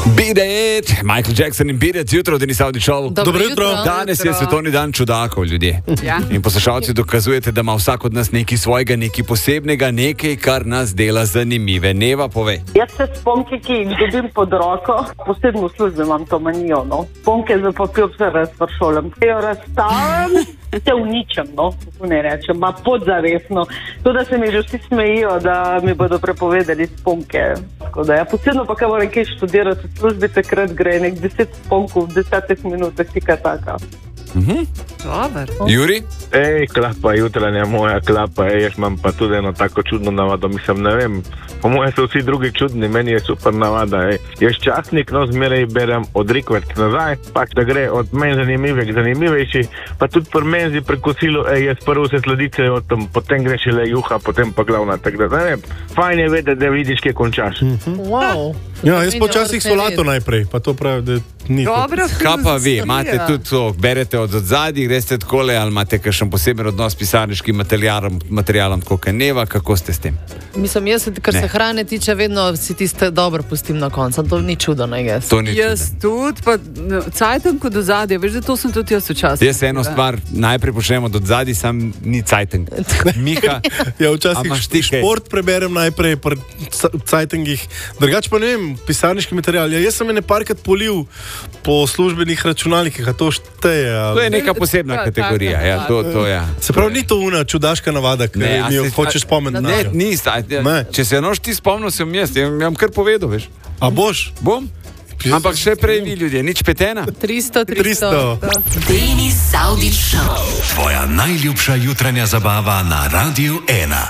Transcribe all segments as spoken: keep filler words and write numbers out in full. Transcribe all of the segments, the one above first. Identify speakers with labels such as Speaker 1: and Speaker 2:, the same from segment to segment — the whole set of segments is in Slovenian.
Speaker 1: Beat It, Michael Jackson in Beat It, jutro v Denis Avdić Show.
Speaker 2: Dobro jutro.
Speaker 1: Danes je svetovni dan čudakov, ljudje.
Speaker 2: Ja.
Speaker 1: In poslušalci dokazujete, da ima vsak od nas nekaj svojega, nekaj posebnega, nekaj, kar nas dela zanimive. Neva, povej.
Speaker 3: Jaz se sponke, ki jih dobim pod roko, posebno v službi imam to manijo, no. Sponke za papir se razpršolim. Jo razstavim, se uničem, no. Kako ne rečem, ma podzavestno. To, da se mi že vsi smejijo, da mi bodo prepovedali sponke. Tako da ja, posebno pa, kaj moram kaj študirati v službi, takrat gre nek deset sponkov v desetih minutah, tika taka.
Speaker 1: Mhm.
Speaker 2: Dobar.
Speaker 1: Juri?
Speaker 4: Ej, klapa jutranja moja, klapa, ej, jaz imam pa tudi eno tako čudno navado, mislim, ne vem, po moje so vsi drugi čudni, meni je super navada, ej. Jaz časnik, no, zmeraj berem od rikvert nazaj, pa da gre od meni zanimive k zanimivejši, pa tudi pri menzi prekosilo, ej, jaz prvo se sladice, tam, potem greš le juha, potem pa glavna, tako da, ne vem, fajn je vedeti, da vidiš, kje končaš.
Speaker 2: Mhm. Wow.
Speaker 5: Ja, jaz počasih solato najprej, pa to pravi, da ni.
Speaker 2: Dobro.
Speaker 1: Kaj pa vi, imate tudi to, berete od odzadij, greste takole, ali imate kakšen poseben odnos s pisarniškim materialom, materialom kot je Neva, kako ste s tem?
Speaker 6: Mislim, jaz, kar
Speaker 1: Ne.
Speaker 6: se hrane tiče, vedno si tiste dobro pustim na koncu. To ni čudo, ne jaz.
Speaker 1: To ni
Speaker 2: Jaz
Speaker 1: čudno.
Speaker 2: tudi, pa cajtenko do zadnje, veš, da to sem tudi jaz včasih.
Speaker 1: Jaz eno stvar najprej počnemo od odzadij, sam ni cajten. Miha,
Speaker 5: Ja,
Speaker 1: a
Speaker 5: včasih
Speaker 1: imaš ti kaj?
Speaker 5: šport preberem najprej pri cajtengih. Drugač pa ne vem, pisarniški material. Ja, jaz sem ene parkrat polil po službenih računalnikih, a to šteje.
Speaker 1: to je
Speaker 5: Ali...
Speaker 1: neka posebna
Speaker 2: Ta-
Speaker 1: kategorija.
Speaker 2: taka
Speaker 1: Ja, to, to, ja.
Speaker 5: Se pravi, ni to una čudaška navada, ki
Speaker 1: Ne, a
Speaker 5: mi jo
Speaker 1: se-
Speaker 5: hočeš spomniti.
Speaker 1: Ne,
Speaker 5: nanjo.
Speaker 1: ni, sta,
Speaker 5: Ne.
Speaker 1: če se noš ti spomnil, sem jaz, ja vam kar povedal, veš.
Speaker 5: A boš?
Speaker 1: Bom? Ampak še prej vi ljudje, nič petena.
Speaker 6: tristo, tristo.
Speaker 5: tristo.
Speaker 7: Denis Avdić Show.
Speaker 8: Tvoja najljubša jutranja zabava na Radiu ena.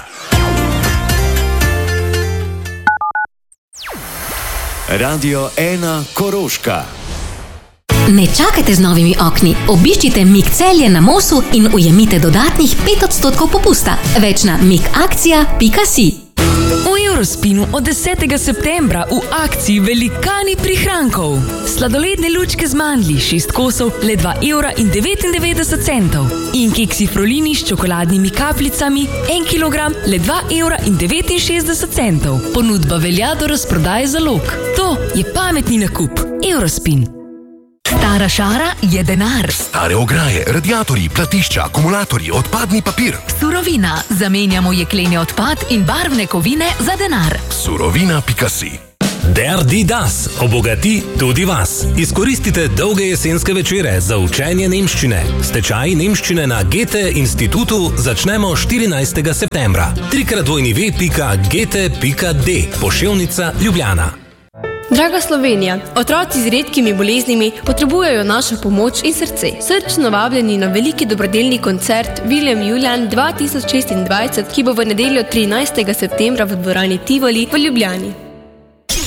Speaker 8: Radio ena Koroška.
Speaker 7: Ne čakajte z novimi okni. Obiščite Mik Celje na Mosu in ujemite dodatnih pet odstotkov popusta. Več na mikakcija pika si.
Speaker 9: V Eurospinu od desetega septembra v akciji velikani prihrankov. Sladoledne lučke z mandlji, šest kosov, le dva evra in devetindevetdeset centov. In keksi Frolini s čokoladnimi kapljicami, en kilogram, le dva evra in devetinšestdeset centov. Ponudba velja do razprodaje zalog. To je pametni nakup. Eurospin. Stara šara je denar.
Speaker 8: Stare ograje, radiatorji, platišča, akumulatorji, odpadni papir.
Speaker 9: Surovina. Zamenjamo jekleni odpad in barvne kovine za denar.
Speaker 8: Surovina pika si.
Speaker 10: Der die das obogati tudi vas. Izkoristite dolge jesenske večere za učenje nemščine. Stečaj nemščine na Goethe institutu začnemo štirinajstega septembra. trikrat dvojni ve pika goethe pika de, Poševnica, Ljubljana.
Speaker 11: Draga Slovenija, otroci z redkimi boleznimi potrebujejo našo pomoč in srce. Srčno vabljeni na veliki dobrodelni koncert William Julian dva tisoč šestindvajset, ki bo v nedeljo trinajstega septembra v dvorani Tivoli v Ljubljani.